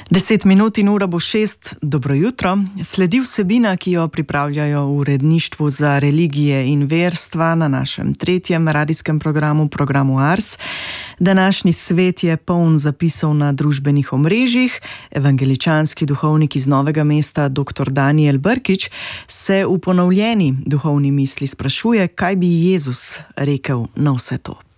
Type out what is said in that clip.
10 minut in ura bo 6. Dobro jutro. Sledi vsebina, ki jo pripravljajo v uredništvu za religije in verstva na našem tretjem radijskem programu Ars. Današnji svet je poln zapisov na družbenih omrežjih. Evangeličanski duhovnik iz Novega mesta, dr. Danijel Brkić, se v ponovljeni duhovni misli sprašuje, kaj bi Jezus rekel na vse to.